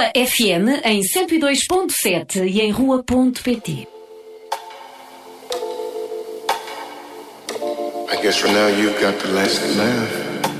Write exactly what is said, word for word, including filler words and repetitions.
Rua F M em cento e dois ponto sete e em rua ponto pt. I guess for now you've got the last laugh.